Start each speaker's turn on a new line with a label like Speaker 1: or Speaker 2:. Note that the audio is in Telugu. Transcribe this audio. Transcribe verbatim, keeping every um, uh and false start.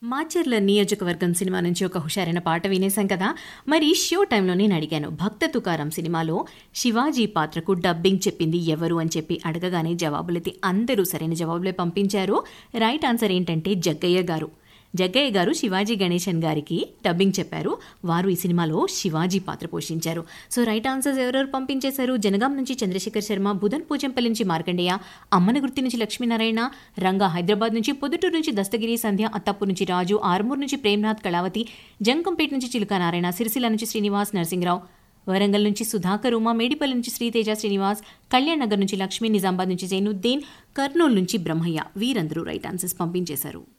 Speaker 1: మాచర్ల నియోజకవర్గం సినిమా నుంచి ఒక హుషారైన పాట వినేశాం కదా. మరి షో టైంలో నేను అడిగాను, భక్త తుకారం సినిమాలో శివాజీ పాత్రకు డబ్బింగ్ చెప్పింది ఎవరు అని చెప్పి అడగగానే జవాబులైతే అందరూ సరైన జవాబులే పంపించారు. రైట్ ఆన్సర్ ఏంటంటే జగ్గయ్య గారు. జగ్గయ్య గారు శివాజీ గణేశన్ గారికి డబ్బింగ్ చెప్పారు. వారు ఈ సినిమాలో శివాజీ పాత్ర పోషించారు. సో రైట్ ఆన్సర్స్ ఎవరెవరు పంపించేశారు? జనగాం నుంచి చంద్రశేఖర్ శర్మ, బుధన్ పూజంపల్లి నుంచి మార్కండేయ, అమ్మనగుర్తి నుంచి లక్ష్మీనారాయణ, రంగా హైదరాబాద్ నుంచి, పొద్దుటూరు నుంచి దస్తగిరి సంధ్య, అత్తప్పూర్ నుంచి రాజు, ఆర్మూర్ నుంచి ప్రేమ్నాథ్ కళావతి, జంకంపేట నుంచి చిలుక నారాయణ, సిరిసిల్ల నుంచి శ్రీనివాస్ నరసింహరావు, వరంగల్ నుంచి సుధాకర్ ఉమా, మేడిపల్లి నుంచి శ్రీతేజ శ్రీనివాస్, కళ్యాణ్ నగర్ నుంచి లక్ష్మీ, నిజామాబాద్ నుంచి జైనుద్దీన్, కర్నూలు నుంచి బ్రహ్మయ్య, వీరందరూ రైట్ ఆన్సర్స్ పంపించేశారు.